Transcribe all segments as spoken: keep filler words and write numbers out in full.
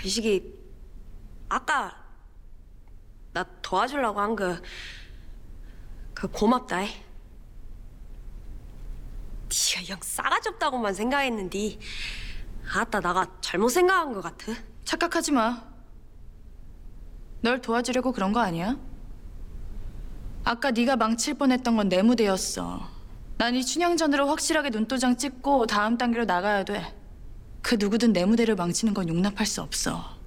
비식이 아까 나 도와주려고 한 그 그 고맙다. 이. 네가 영 싸가지 없다고만 생각했는데 아따 나가 잘못 생각한 것 같아. 착각하지 마. 널 도와주려고 그런 거 아니야? 아까 네가 망칠 뻔했던 건 내 무대였어. 난 이 춘향전으로 확실하게 눈도장 찍고 다음 단계로 나가야 돼. 그 누구든 내 무대를 망치는 건 용납할 수 없어.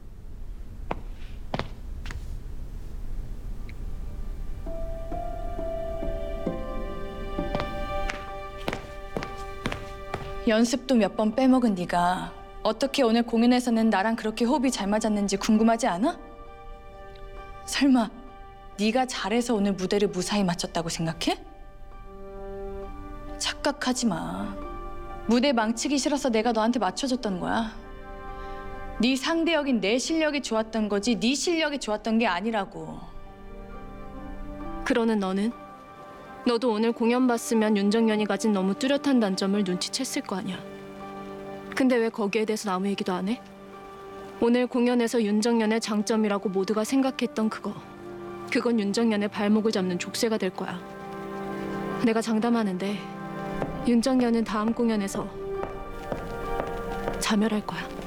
연습도 몇 번 빼먹은 네가 어떻게 오늘 공연에서는 나랑 그렇게 호흡이 잘 맞았는지 궁금하지 않아? 설마 네가 잘해서 오늘 무대를 무사히 마쳤다고 생각해? 착각하지 마. 무대 망치기 싫어서 내가 너한테 맞춰줬던 거야. 네 상대역인 내 실력이 좋았던 거지 네 실력이 좋았던 게 아니라고. 그러는 너는? 너도 오늘 공연 봤으면 윤정연이 가진 너무 뚜렷한 단점을 눈치챘을 거 아니야. 근데 왜 거기에 대해서 아무 얘기도 안 해? 오늘 공연에서 윤정연의 장점이라고 모두가 생각했던 그거. 그건 윤정연의 발목을 잡는 족쇄가 될 거야. 내가 장담하는데 윤정연은 다음 공연에서 자멸할 거야.